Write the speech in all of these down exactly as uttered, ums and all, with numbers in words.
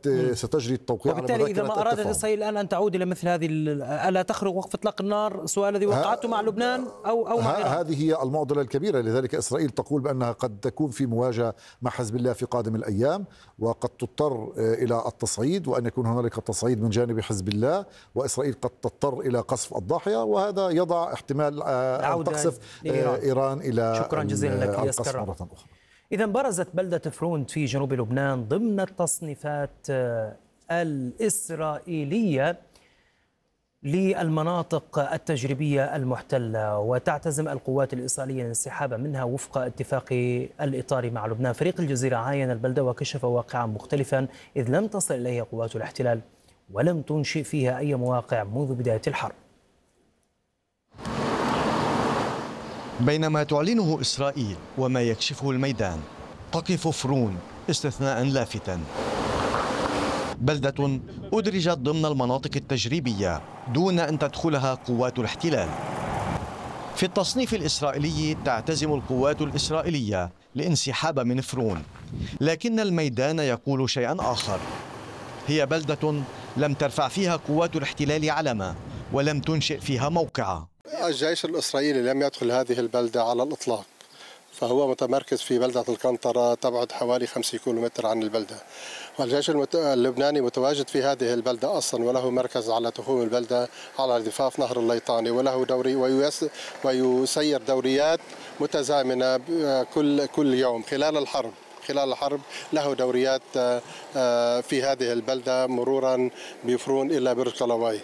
ستجري التوقيع على وبالتالي إذا ما أرادت إسرائيل الآن أن تعود إلى مثل هذه، ألا تخرج وقف إطلاق النار سواء الذي وقعته مع لبنان أو أو مع إيران؟ هذه هي المعضلة الكبيرة. لذلك إسرائيل تقول بأنها قد تكون في مواجهة مع حزب الله في قادم الأيام، وقد تضطر إلى التصعيد، وأن يكون هنالك تصعيد من جانب حزب الله، وإسرائيل قد تضطر إلى قصف الضاحية، وهذا يضع احتمال أن تقصف إيران إلى شكرا جزيلا لك القصف مرة أخرى. إذا برزت بلدة فرون في جنوب لبنان ضمن التصنيفات الإسرائيلية للمناطق التجريبية المحتلة، وتعتزم القوات الإسرائيلية الانسحاب منها وفق اتفاق الإطار مع لبنان. فريق الجزيرة عاين البلدة وكشف واقعا مختلفا، إذ لم تصل إليها قوات الاحتلال ولم تنشئ فيها أي مواقع منذ بداية الحرب. بينما تعلنه إسرائيل وما يكشفه الميدان، تقف فرون استثناء لافتا، بلدة أدرجت ضمن المناطق التجريبية دون أن تدخلها قوات الاحتلال. في التصنيف الإسرائيلي تعتزم القوات الإسرائيلية الانسحاب من فرون، لكن الميدان يقول شيئا آخر. هي بلدة لم ترفع فيها قوات الاحتلال علما ولم تنشئ فيها موقعا. الجيش الإسرائيلي لم يدخل هذه البلدة على الإطلاق، فهو متمركز في بلدة القنطرة تبعد حوالي خمسة كيلومتر عن البلدة، والجيش اللبناني متواجد في هذه البلدة أصلا، وله مركز على تخوم البلدة على ضفاف نهر الليطاني، وله دوري ويسير دوريات متزامنة كل كل يوم خلال الحرب. خلال الحرب له دوريات في هذه البلدة مرورا بفرون إلى برج قلاوي.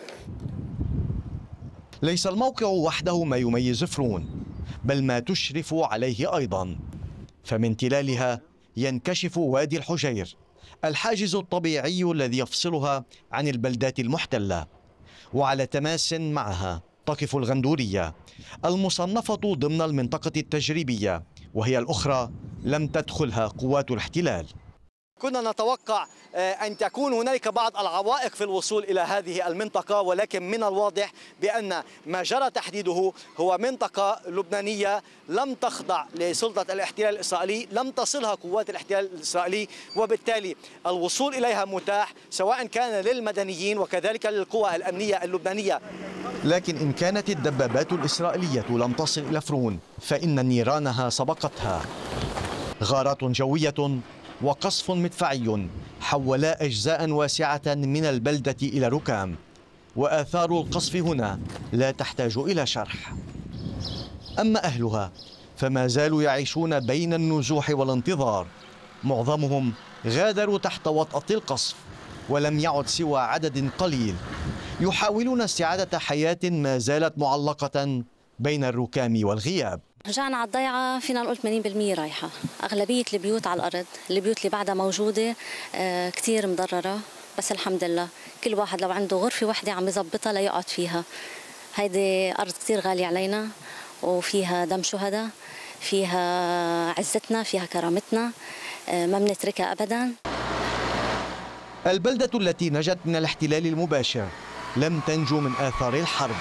ليس الموقع وحده ما يميز فرون، بل ما تشرف عليه أيضا، فمن تلالها ينكشف وادي الحجير، الحاجز الطبيعي الذي يفصلها عن البلدات المحتلة، وعلى تماس معها تقف الغندورية المصنفة ضمن المنطقة التجريبية، وهي الأخرى لم تدخلها قوات الاحتلال. كنا نتوقع أن تكون هنالك بعض العوائق في الوصول إلى هذه المنطقة، ولكن من الواضح بأن ما جرى تحديده هو منطقة لبنانية لم تخضع لسلطة الاحتلال الإسرائيلي، لم تصلها قوات الاحتلال الإسرائيلي، وبالتالي الوصول إليها متاح سواء كان للمدنيين وكذلك للقوى الأمنية اللبنانية. لكن إن كانت الدبابات الإسرائيلية لم تصل إلى فرون فإن نيرانها سبقتها. غارات جوية وقصف مدفعي حولا أجزاء واسعة من البلدة إلى ركام، وآثار القصف هنا لا تحتاج إلى شرح. أما أهلها فما زالوا يعيشون بين النزوح والانتظار، معظمهم غادروا تحت وطأة القصف، ولم يعد سوى عدد قليل يحاولون استعادة حياة ما زالت معلقة بين الركام والغياب. رجعنا على الضيعة فينا نقول ثمانين بالمئة رايحة، أغلبية البيوت على الأرض، البيوت اللي بعدها موجودة آه كتير مضررة، بس الحمد لله كل واحد لو عنده غرفة واحدة عم يظبطها ليقعد فيها. هيدي أرض كتير غالية علينا، وفيها دم شهداء، فيها عزتنا، فيها كرامتنا، آه ما بنتركها أبدا. البلدة التي نجت من الاحتلال المباشر لم تنجو من آثار الحرب،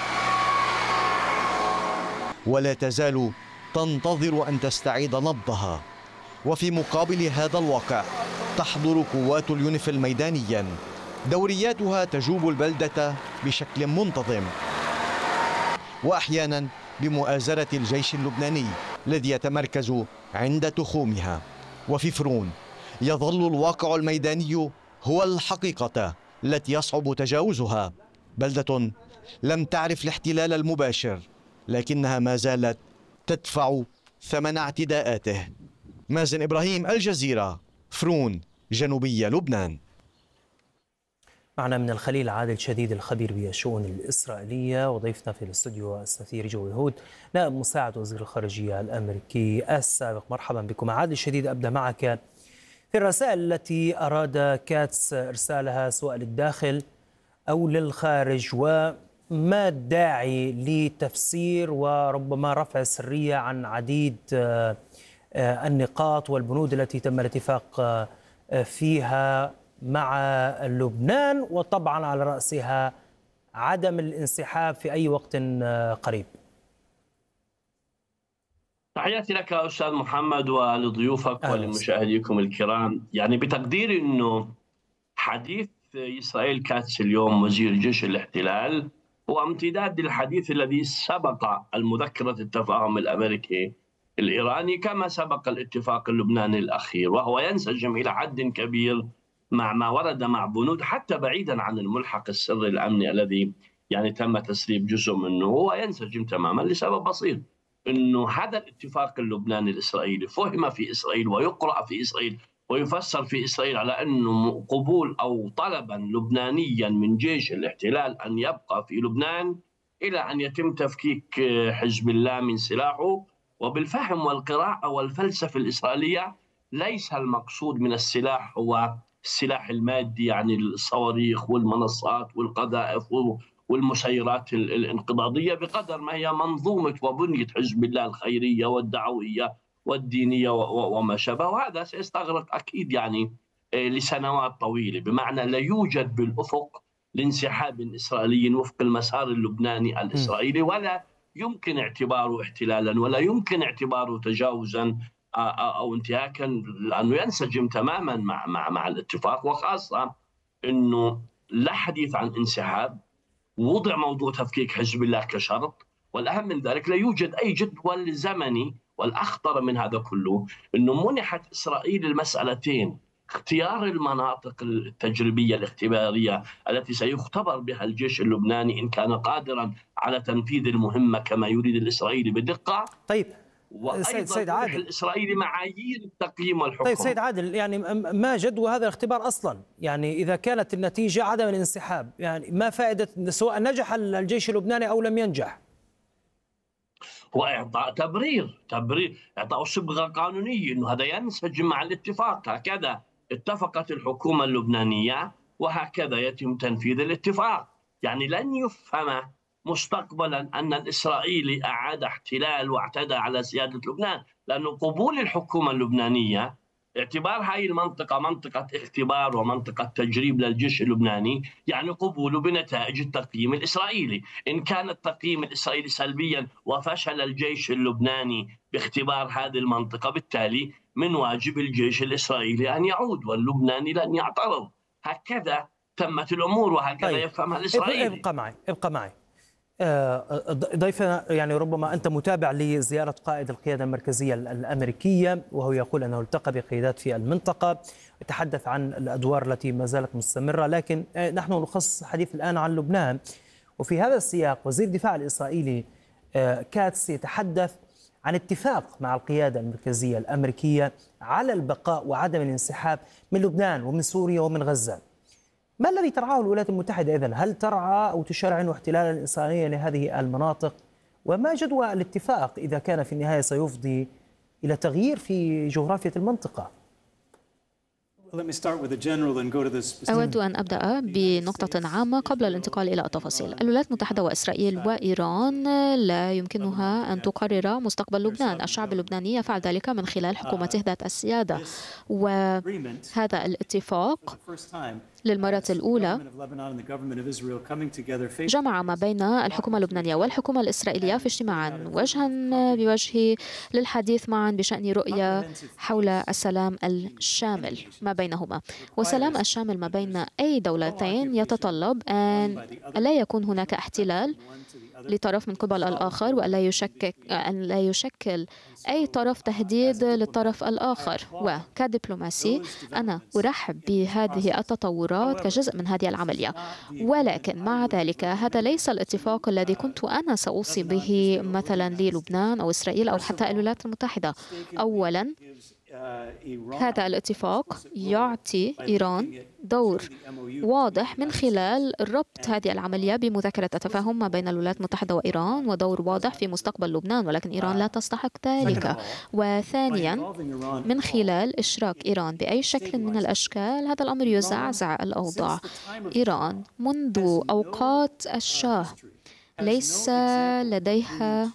ولا تزال تنتظر أن تستعيد نبضها. وفي مقابل هذا الواقع تحضر قوات اليونيفيل ميدانيا، دورياتها تجوب البلدة بشكل منتظم، وأحيانا بمؤازرة الجيش اللبناني الذي يتمركز عند تخومها. وفي فرون يظل الواقع الميداني هو الحقيقة التي يصعب تجاوزها، بلدة لم تعرف الاحتلال المباشر لكنها ما زالت تدفع ثمن اعتداءاته. مازن إبراهيم، الجزيرة، فرون، جنوبية لبنان. معنا من الخليل عادل شديد الخبير بالشؤون الإسرائيلية، وضيفنا في الاستوديو السفير جو يهود نائب مساعد وزير الخارجية الأمريكي السابق. مرحبا بكم. عادل شديد، أبدأ معك في الرسائل التي أراد كاتس إرسالها سواء للداخل أو للخارج، وما الداعي لتفسير وربما رفع السرية عن عديد النقاط والبنود التي تم الاتفاق فيها مع لبنان، وطبعا على رأسها عدم الانسحاب في أي وقت قريب؟ تحياتي لك أستاذ محمد ولضيوفك ولمشاهديكم الكرام. يعني بتقديري أنه حديث إسرائيل كاتس اليوم وزير جيش الاحتلال هو امتداد للحديث الذي سبق المذكرة التفاهم الأمريكي الإيراني، كما سبق الاتفاق اللبناني الأخير، وهو ينسجم إلى حد كبير مع ما ورد مع بنود حتى بعيدا عن الملحق السري الأمني الذي يعني تم تسريب جزء منه. هو ينسجم تماما لسبب بسيط، أنه هذا الاتفاق اللبناني الإسرائيلي فهم في إسرائيل ويقرأ في إسرائيل ويفسر في إسرائيل على أنه قبول أو طلبا لبنانيا من جيش الاحتلال أن يبقى في لبنان إلى أن يتم تفكيك حزب الله من سلاحه. وبالفهم والقراءة والفلسفة الإسرائيلية ليس المقصود من السلاح هو السلاح المادي، يعني الصواريخ والمنصات والقذائف والمسيرات الانقضاضية، بقدر ما هي منظومة وبنية حزب الله الخيرية والدعوية والدينية وما شابه. وهذا سيستغرق أكيد يعني لسنوات طويلة، بمعنى لا يوجد بالأفق لانسحاب إسرائيلي وفق المسار اللبناني الإسرائيلي، ولا يمكن اعتباره احتلالا ولا يمكن اعتباره تجاوزا أو انتهاكا، لأنه ينسجم تماما مع مع مع الاتفاق، وخاصة أنه لا حديث عن انسحاب، وضع موضوع تفكيك حزب الله كشرط، والأهم من ذلك لا يوجد أي جدول زمني. والأخطر من هذا كله أنه منحت إسرائيل المسألتين: اختيار المناطق التجريبية الاختبارية التي سيختبر بها الجيش اللبناني إن كان قادرا على تنفيذ المهمة كما يريد الإسرائيلي بدقة. طيب وأيضا سيد عادل، الإسرائيلي معايير التقييم والحكم. طيب سيد عادل، يعني ما جدوى هذا الاختبار أصلا؟ يعني إذا كانت النتيجة عدم الانسحاب، يعني ما فائدة سواء نجح الجيش اللبناني أو لم ينجح؟ هو إعطاء تبرير تبرير إعطاء صبغة قانونية أنه هذا ينسجم مع الاتفاق، هكذا اتفقت الحكومة اللبنانية وهكذا يتم تنفيذ الاتفاق. يعني لن يفهم مستقبلا أن الإسرائيلي أعاد احتلال واعتدى على سيادة لبنان، لأنه قبول الحكومة اللبنانية اعتبار هاي المنطقة منطقة اختبار ومنطقة تجريب للجيش اللبناني، يعني قبوله بنتائج التقييم الإسرائيلي. إن كان التقييم الإسرائيلي سلبيا وفشل الجيش اللبناني باختبار هذه المنطقة، بالتالي من واجب الجيش الإسرائيلي أن يعود واللبناني لن يعترض. هكذا تمت الأمور وهكذا طيب. يفهمها الإسرائيلي. ابقى معي ابقى معي ضيفنا، يعني ربما أنت متابع لزيارة قائد القيادة المركزية الأمريكية، وهو يقول أنه التقى بقيادات في المنطقة، يتحدث عن الأدوار التي ما زالت مستمرة، لكن نحن نخصص الحديث الآن عن لبنان. وفي هذا السياق وزير الدفاع الإسرائيلي كاتس يتحدث عن اتفاق مع القيادة المركزية الأمريكية على البقاء وعدم الانسحاب من لبنان ومن سوريا ومن غزة. ما الذي ترعاه الولايات المتحدة إذن؟ هل ترعى أو تشرع أنه احتلالا إسرائيليا لهذه المناطق؟ وما جدوى الاتفاق إذا كان في النهاية سيفضي إلى تغيير في جغرافية المنطقة؟ أود أن أبدأ بنقطة عامة قبل الانتقال إلى التفاصيل. الولايات المتحدة وإسرائيل وإيران لا يمكنها أن تقرر مستقبل لبنان. الشعب اللبناني يفعل ذلك من خلال حكومته ذات السيادة، وهذا الاتفاق للمرة الأولى جمع ما بين الحكومة اللبنانية والحكومة الإسرائيلية في اجتماع وجها بوجه للحديث معا بشأن رؤية حول السلام الشامل ما بينهما. والسلام الشامل ما بين أي دولتين يتطلب أن لا يكون هناك احتلال لطرف من قبل الآخر، وأن لا يشكك أن لا يشكل أي طرف تهديد للطرف الآخر. وكدبلوماسي أنا أرحب بهذه التطورات كجزء من هذه العملية، ولكن مع ذلك هذا ليس الاتفاق الذي كنت أنا سأوصي به مثلا للبنان أو إسرائيل أو حتى الولايات المتحدة. أولا، هذا الاتفاق يعطي إيران دور واضح من خلال ربط هذه العملية بمذكرة التفاهم ما بين الولايات المتحدة وإيران، ودور واضح في مستقبل لبنان، ولكن إيران لا تستحق ذلك. وثانيا، من خلال إشراك إيران بأي شكل من الأشكال هذا الأمر يزعزع الأوضاع. إيران منذ أوقات الشاه ليس لديها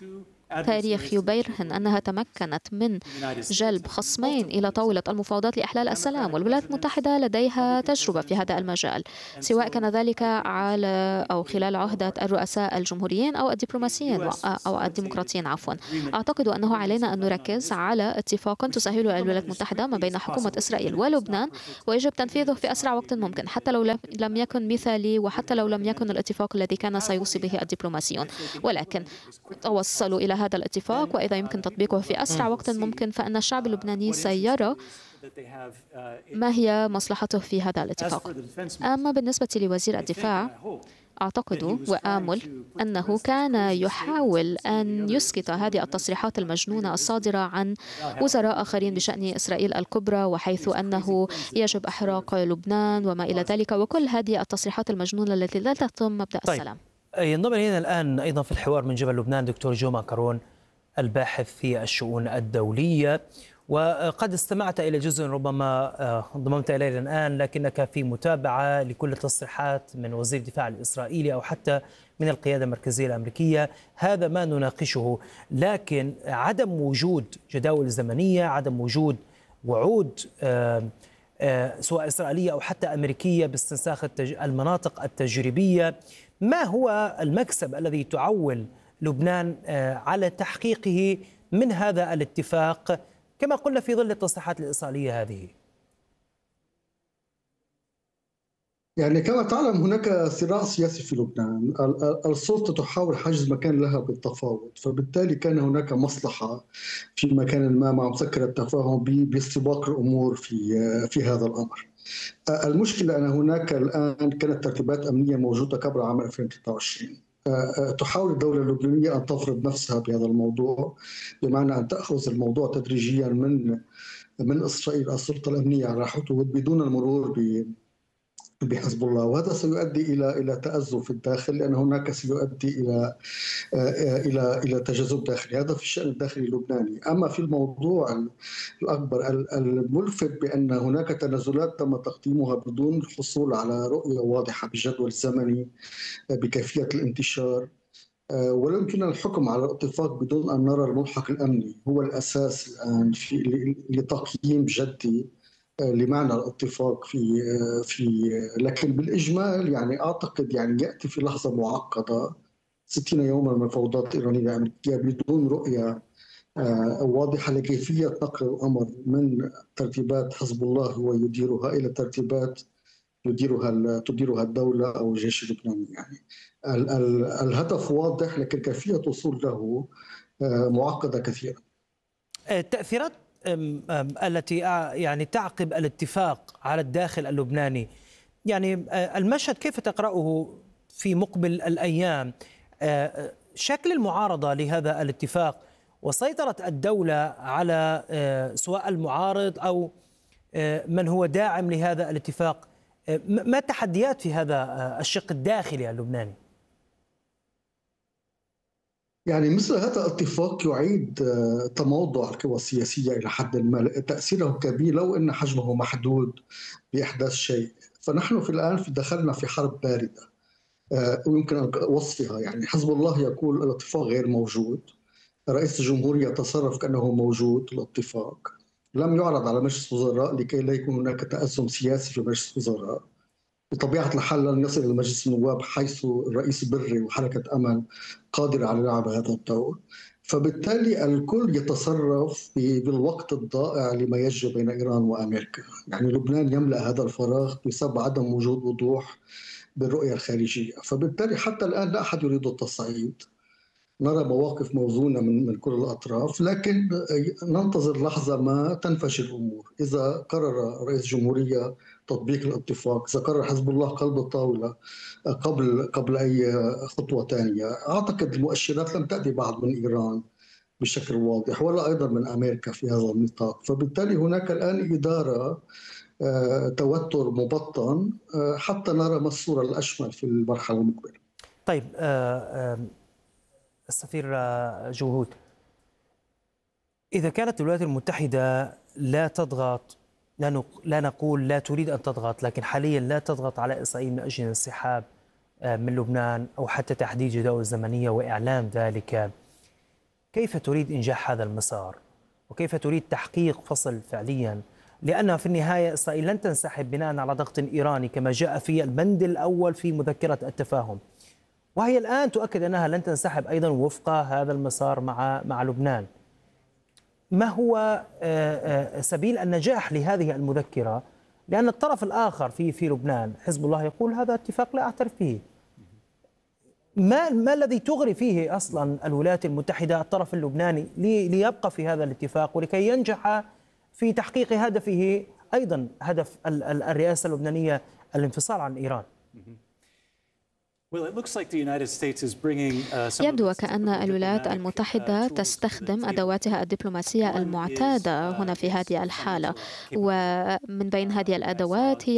تاريخ يبرهن أنها تمكنت من جلب خصمين إلى طاولة المفاوضات لإحلال السلام، والولايات المتحدة لديها تجربة في هذا المجال، سواء كان ذلك على أو خلال عهدة الرؤساء الجمهوريين أو الدبلوماسيين أو الديمقراطيين عفوا. أعتقد أنه علينا أن نركز على اتفاق تسهله الولايات المتحدة ما بين حكومة إسرائيل ولبنان، ويجب تنفيذه في أسرع وقت ممكن، حتى لو لم يكن مثالي وحتى لو لم يكن الاتفاق الذي كان سيوصي به الدبلوماسيون، ولكن توصلوا إلى هذا الاتفاق، وإذا يمكن تطبيقه في أسرع وقت ممكن فإن الشعب اللبناني سيرى ما هي مصلحته في هذا الاتفاق. أما بالنسبة لوزير الدفاع، أعتقد وآمل أنه كان يحاول أن يسكت هذه التصريحات المجنونة الصادرة عن وزراء آخرين بشأن إسرائيل الكبرى، وحيث أنه يجب إحراق لبنان وما إلى ذلك، وكل هذه التصريحات المجنونة التي لا تتم مبدأ طيب. السلام. ينضم إلينا الآن أيضا في الحوار من جبل لبنان دكتور جو ماكارون، الباحث في الشؤون الدولية، وقد استمعت إلى جزء ربما انضممت إليه الآن، لكنك في متابعة لكل التصريحات من وزير الدفاع الإسرائيلي أو حتى من القيادة المركزية الأمريكية. هذا ما نناقشه، لكن عدم وجود جداول زمنية، عدم وجود وعود سواء إسرائيلية أو حتى أمريكية باستنساخ المناطق التجريبية، ما هو المكسب الذي تعول لبنان على تحقيقه من هذا الاتفاق كما قلنا في ظل التصريحات الإسرائيلية هذه؟ يعني كما تعلم هناك صراع سياسي في لبنان، السلطة تحاول حجز مكان لها بالتفاوض، فبالتالي كان هناك مصلحة في مكان ما مع مسكر التفاهم باستباق الأمور في في هذا الأمر. المشكلة أن هناك الآن كانت ترتيبات أمنية موجودة قبل عام ألفين وثلاثة وعشرين. تحاول الدولة اللبنانية أن تفرض نفسها بهذا الموضوع، بمعنى أن تأخذ الموضوع تدريجيا من من إسرائيل السلطة الأمنية على حدود بدون المرور ب بحزب الله، وهذا سيؤدي الى الى تأزم في الداخل، لان هناك سيؤدي الى الى الى تجاذب داخلي. هذا في الشأن الداخلي اللبناني. اما في الموضوع الاكبر الملفت بان هناك تنازلات تم تقديمها بدون الحصول على رؤيه واضحه بالجدول الزمني بكيفيه الانتشار، ولا يمكننا الحكم على الاتفاق بدون ان نرى الملحق الامني هو الاساس الان في لتقييم جدي لمعنى الاتفاق في في لكن بالاجمال يعني اعتقد يعني ياتي في لحظه معقده ستين يوما من المفاوضات الايرانيه الامريكيه بدون رؤيه واضحه لكيفيه نقل الامر من ترتيبات حزب الله هو يديرها الى ترتيبات يديرها تديرها الدوله او الجيش اللبناني. يعني ال ال الهدف واضح، لكن كيفيه الوصول له معقده كثيرا. التاثيرات التي يعني تعقب الاتفاق على الداخل اللبناني، يعني المشهد كيف تقرأه في مقبل الأيام؟ شكل المعارضة لهذا الاتفاق وسيطرة الدولة على سواء المعارض أو من هو داعم لهذا الاتفاق، ما التحديات في هذا الشق الداخلي اللبناني؟ يعني مثل هذا الاتفاق يعيد تموضع القوى السياسية إلى حد ما، تأثيره كبير لو أن حجمه محدود بإحداث شيء. فنحن في الآن في دخلنا في حرب باردة ويمكن وصفها. يعني حزب الله يقول الاتفاق غير موجود، رئيس الجمهورية يتصرف كأنه موجود الاتفاق، لم يعرض على مجلس الوزراء لكي لا يكون هناك تأزم سياسي في مجلس الوزراء. بطبيعة الحال لن يصل إلى مجلس النواب حيث الرئيس بري وحركة أمل قادرة على لعب هذا الدور، فبالتالي الكل يتصرف بالوقت الضائع لما يجري بين إيران وأمريكا. يعني لبنان يملأ هذا الفراغ بسبب عدم وجود وضوح بالرؤية الخارجية، فبالتالي حتى الآن لا أحد يريد التصعيد. نرى مواقف موزونة من من كل الأطراف، لكن ننتظر لحظة ما تنفجر الأمور. إذا قرر رئيس الجمهورية تطبيق الاتفاق، إذا قرر حزب الله قلب الطاولة قبل قبل أي خطوة ثانية، أعتقد المؤشرات لم تأتي بعد من إيران بشكل واضح ولا أيضا من أمريكا في هذا النطاق. فبالتالي هناك الآن إدارة توتر مبطن حتى نرى ما الصورة الأشمل في المرحلة المقبلة. طيب آه آه السفير جوهود، إذا كانت الولايات المتحدة لا تضغط، لا نقول لا تريد أن تضغط، لكن حاليا لا تضغط على إسرائيل من أجل الانسحاب من لبنان أو حتى تحديد جداول زمنية وإعلان ذلك، كيف تريد إنجاح هذا المسار وكيف تريد تحقيق فصل فعليا؟ لأن في النهاية إسرائيل لن تنسحب بناء على ضغط إيراني كما جاء في البند الأول في مذكرة التفاهم، وهي الآن تؤكد أنها لن تنسحب أيضا وفق هذا المسار مع مع لبنان. ما هو سبيل النجاح لهذه المذكرة؟ لأن الطرف الآخر في في لبنان حزب الله يقول هذا اتفاق لا أعترف به. ما ما الذي تغري فيه أصلا الولايات المتحدة الطرف اللبناني ليبقى في هذا الاتفاق ولكي ينجح في تحقيق هدفه أيضا هدف الرئاسة اللبنانية الانفصال عن إيران؟ يبدو وكأن الولايات المتحدة تستخدم أدواتها الدبلوماسية المعتادة هنا في هذه الحالة، ومن بين هذه الأدوات هي